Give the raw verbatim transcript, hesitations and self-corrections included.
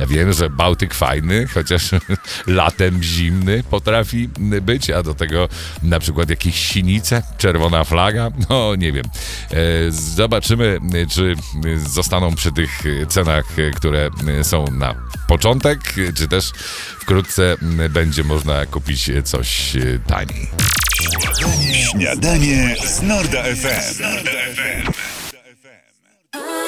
Wiem, że Bałtyk fajny, chociaż latem zimny potrafi być, a do tego na przykład jakieś sinice, czerwona flaga, no nie wiem. Zobaczymy, czy zostaną przy tych cenach, które są na początek, czy też wkrótce będzie można kupić coś taniej. Śniadanie z Norda F M.